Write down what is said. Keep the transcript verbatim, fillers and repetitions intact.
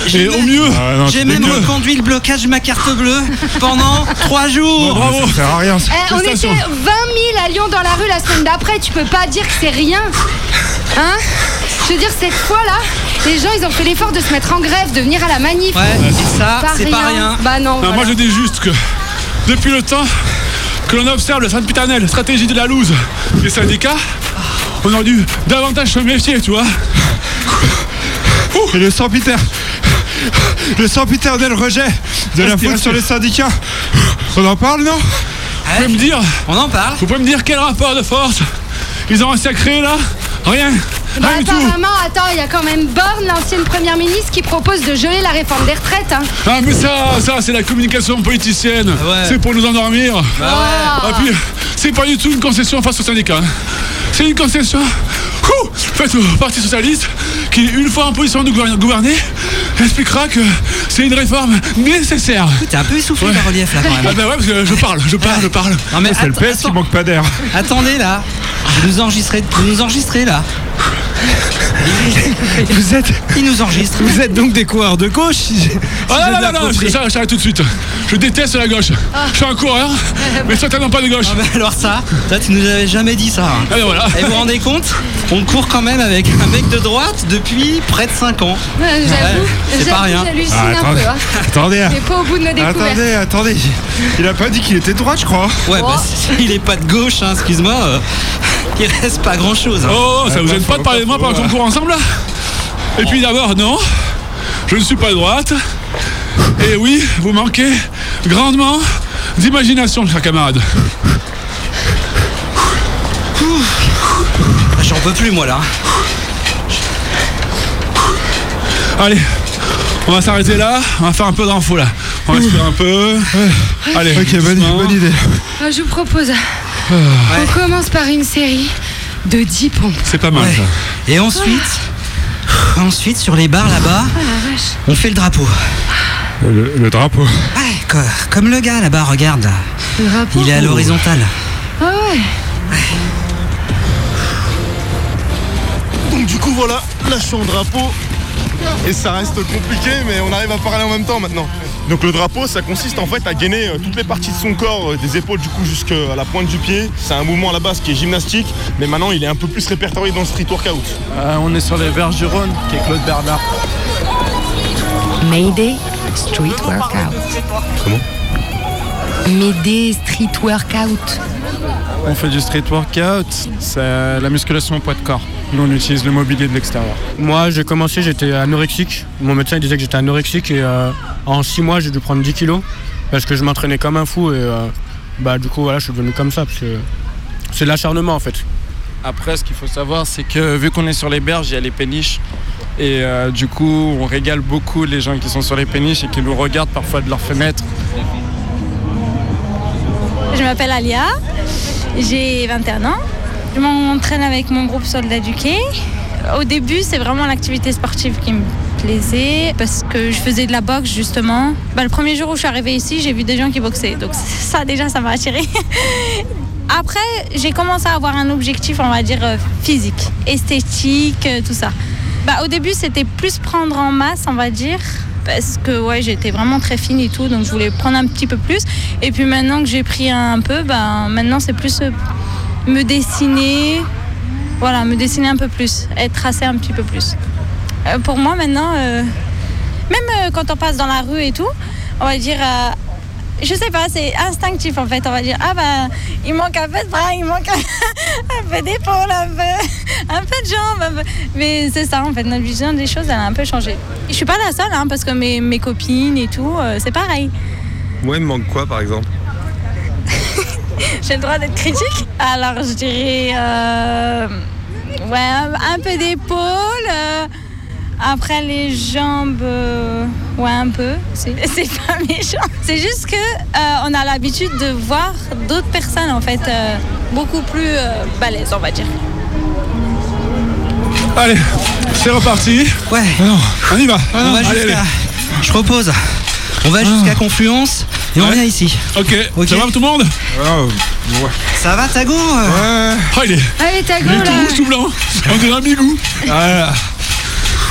j'ai au mieux, ah, non, j'ai même reconduit le blocage de ma carte bleue pendant trois jours. Bah, bravo. Ça sert à rien. Eh, on était vingt mille à Lyon dans la rue la semaine d'après, tu peux pas dire que c'est rien. Hein? Je veux dire, cette fois-là, les gens, ils ont fait l'effort de se mettre en grève, de venir à la manif. Ouais, et ça, pas c'est rien. pas rien. Bah non, non voilà. moi je dis juste que depuis le temps que l'on observe la sempiternelle stratégie de la loose des syndicats, on aurait dû davantage se méfier, tu vois. Et le sempiter... Le sempiternel rejet de la faute sur les syndicats. On en parle, non? Vous pouvez me dire... On en parle. Vous pouvez me dire quel rapport de force ils ont réussi à créer là? Rien. Bah, Rien du tout. apparemment, attends, il y a quand même Borne, l'ancienne première ministre, qui propose de geler la réforme des retraites. Hein. Ah mais ça, ça c'est la communication politicienne. Ouais. C'est pour nous endormir. Bah ouais. Et puis, c'est pas du tout une concession face aux syndicats. C'est une concession ouh, faite au Parti Socialiste qui, une fois en position de gouverner, expliquera que c'est une réforme nécessaire. T'es un peu essoufflé ouais. par relief là quand même. Ah bah ouais, parce que je parle, je parle, je parle. Non mais C'est le P S qui manque pas d'air. Attendez là, vous nous enregistrez, vous nous enregistrez là. Vous êtes... Il nous enregistre. Vous êtes donc des coureurs de gauche? Si Ah non, non, non, non, ça, j'arrête tout de suite. Je déteste la gauche. Je suis un coureur, mais certainement pas de gauche. Ah bah alors ça, ça tu nous avais jamais dit ça. Hein. Ah ben voilà. Et vous vous rendez compte, on court quand même avec un mec de droite depuis près de cinq ans. Ouais, j'avoue, Ouais, c'est pas j'avoue, rien. j'hallucine Ah, un attendez. peu. Hein. Attendez. On n'est pas au bout de nos découvertes. Attendez, attendez. Il a pas dit qu'il était de droite, je crois. Ouais, Oh. bah il est pas de gauche, hein, excuse-moi. Euh, il reste pas grand chose. Hein. Oh, ça Ah, vous pas gêne faux, pas de parler de moi pas faux, pendant qu'on court ensemble là? Et puis d'abord, non, je ne suis pas de droite. Et oui, vous manquez grandement d'imagination, chers camarades. J'en peux plus moi là. Allez, on va s'arrêter là, on va faire un peu d'info là. On va respirer un peu. Allez, Ok, bonne, doucement. bonne idée. Ah, je vous propose, on commence par une série de dix pompes. C'est pas mal Ouais. ça. Et ensuite, ensuite sur les barres là-bas, Ah la vache. on fait le drapeau. Le, le drapeau. Ouais, co- comme le gars là-bas, regarde. Le drapeau. Il est à l'horizontale. Ah ouais. Donc du coup voilà, là je suis en drapeau et ça reste compliqué mais on arrive à parler en même temps maintenant. Donc le drapeau ça consiste en fait à gainer euh, toutes les parties de son corps, euh, des épaules du coup jusqu'à la pointe du pied. C'est un mouvement à la base qui est gymnastique mais maintenant il est un peu plus répertorié dans le street workout. Euh, on est sur les verges du Rhône, qui est Claude Bernard. Mayday Street Workout. Comment? Mayday Street Workout. On fait du street workout, c'est la musculation au poids de corps. Nous, on utilise le mobilier de l'extérieur. Moi, j'ai commencé, j'étais anorexique. Mon médecin il disait que j'étais anorexique et euh, en six mois, j'ai dû prendre dix kilos parce que je m'entraînais comme un fou et euh, bah, du coup, voilà, je suis devenu comme ça parce que c'est de l'acharnement en fait. Après, ce qu'il faut savoir, c'est que vu qu'on est sur les berges, il y a les péniches. Et euh, du coup, on régale beaucoup les gens qui sont sur les péniches et qui nous regardent parfois de leurs fenêtres. Je m'appelle Alia, j'ai vingt et un ans. Je m'entraîne avec mon groupe Soldats du Quai. Au début, c'est vraiment l'activité sportive qui me plaisait parce que je faisais de la boxe justement. Bah, le premier jour où je suis arrivée ici, j'ai vu des gens qui boxaient. Donc ça déjà, ça m'a attirée. Après, j'ai commencé à avoir un objectif, on va dire, physique, esthétique, tout ça. Bah, au début, c'était plus prendre en masse, on va dire. Parce que ouais, j'étais vraiment très fine et tout, donc je voulais prendre un petit peu plus. Et puis maintenant que j'ai pris un peu, bah, maintenant c'est plus euh, me dessiner, voilà, me dessiner un peu plus, être tracé un petit peu plus. Euh, pour moi maintenant, euh, même euh, quand on passe dans la rue et tout, on va dire, euh, je sais pas, c'est instinctif en fait. On va dire, ah bah, il manque un peu de bras, il manque un, un peu d'épaule, un peu, un peu de jambes. Un peu... Mais c'est ça en fait, notre vision des choses, elle a un peu changé. Je suis pas la seule, hein, parce que mes, mes copines et tout, euh, c'est pareil. Moi il me manque quoi par exemple? J'ai le droit d'être critique. Alors je dirais, euh, ouais, un, un peu d'épaule. Euh, Après les jambes, euh, ouais un peu, c'est, c'est pas méchant. C'est juste que euh, on a l'habitude de voir d'autres personnes en fait euh, beaucoup plus euh, balèzes, on va dire. Allez, c'est reparti. Ouais. Ah non, on y va. Ah on non, va allez, jusqu'à. allez. Je propose. On va jusqu'à Confluence et on Ouais. vient ici. Ok, Ok. ça va tout le monde? Oh, ouais. Ça va, Tago? Ouais. Oh, il est, Allez, ta il go est tout là. rouge, tout blanc. On dirait un bigou. Ah,